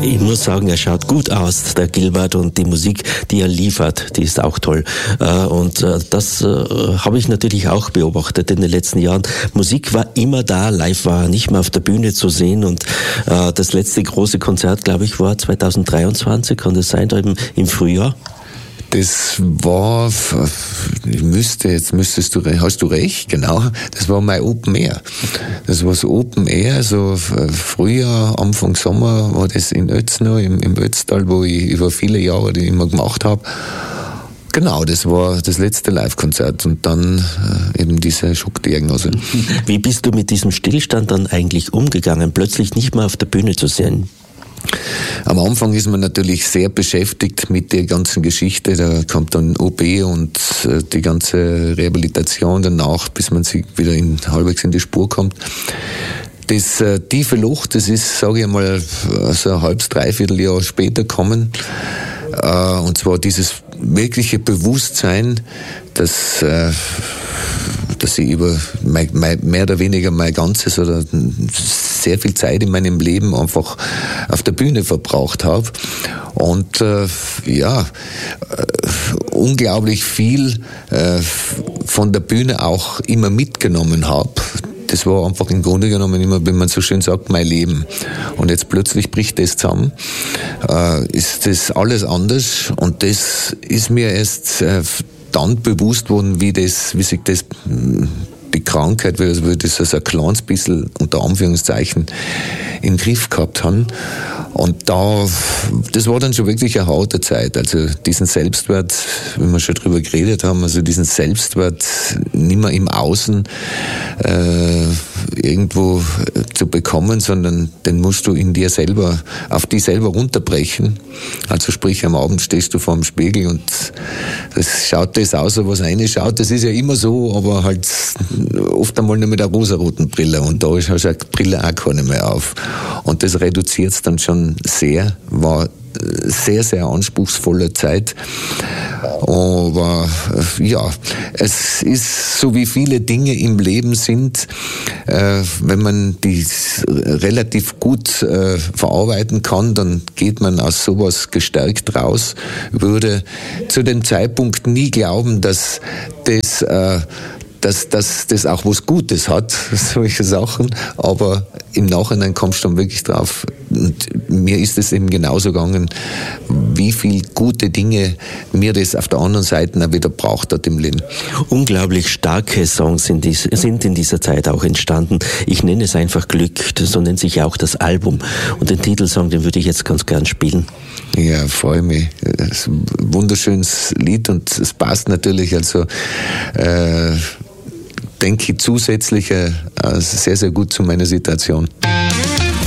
Ich muss sagen, er schaut gut aus, der Gilbert, und die Musik, die er liefert, die ist auch toll. Und das habe ich natürlich auch beobachtet in den letzten Jahren. Musik war immer da, live war er nicht mehr auf der Bühne zu sehen, und das letzte große Konzert, glaube ich, war 2023, kann das sein, da im Frühjahr? Das war, hast du recht, genau, das war mein Open Air. Das war das Open Air, so Frühjahr, Anfang Sommer war das in Ötzno, im Ötztal, wo ich über viele Jahre die immer gemacht habe. Genau, das war das letzte Live-Konzert und dann eben diese Schockdiagnose. Wie bist du mit diesem Stillstand dann eigentlich umgegangen, plötzlich nicht mehr auf der Bühne zu sehen? Am Anfang ist man natürlich sehr beschäftigt mit der ganzen Geschichte. Da kommt dann OP und die ganze Rehabilitation danach, bis man sich wieder halbwegs in die Spur kommt. Das tiefe Loch, das ist, sage ich mal, so ein halbes, dreiviertel Jahr später kommen. Und zwar dieses wirkliche Bewusstsein, dass ich über mehr oder weniger mein ganzes oder sehr viel Zeit in meinem Leben einfach auf der Bühne verbraucht habe und unglaublich viel von der Bühne auch immer mitgenommen habe. Das war einfach im Grunde genommen immer, wenn man so schön sagt, mein Leben. Und jetzt plötzlich bricht das zusammen, ist das alles anders, und das ist mir erst dann bewusst worden, wie sich das, die Krankheit, wie das also ein kleines bisschen unter Anführungszeichen im Griff gehabt haben. Und das war dann schon wirklich eine harte Zeit. Also diesen Selbstwert, wie wir schon drüber geredet haben, also diesen Selbstwert nicht mehr im Außen irgendwo zu bekommen, sondern den musst du in dir selber, auf dich selber runterbrechen. Also sprich, am Abend stehst du vor dem Spiegel und das schaut das aus, was reinschaut. Das ist ja immer so, aber halt oft einmal nur mit einer rosaroten Brille, und da ist halt die Brille auch keine mehr auf. Und das reduziert es dann schon sehr, war sehr, sehr anspruchsvolle Zeit. Aber ja, es ist so, wie viele Dinge im Leben sind, wenn man die relativ gut verarbeiten kann, dann geht man aus sowas gestärkt raus. Ich würde zu dem Zeitpunkt nie glauben, dass das auch was Gutes hat, solche Sachen, aber im Nachhinein kommst du dann wirklich drauf. Und mir ist es eben genauso gegangen, wie viel gute Dinge mir das auf der anderen Seite auch wieder braucht hat im Leben. Unglaublich starke Songs sind in dieser Zeit auch entstanden. Ich nenne es einfach Glück, so nennt sich auch das Album. Und den Titelsong, den würde ich jetzt ganz gern spielen. Ja, freue mich. Das ist ein wunderschönes Lied, und es passt natürlich, also denke ich, zusätzlich sehr, sehr gut zu meiner Situation.